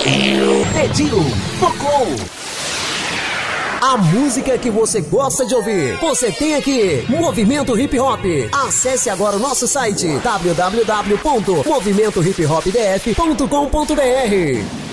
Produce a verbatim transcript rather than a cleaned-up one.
Pediu, tocou. A música que você gosta de ouvir, você tem aqui, Movimento Hip Hop. Acesse agora o nosso site w w w ponto movimento hip hop d f ponto com ponto b r.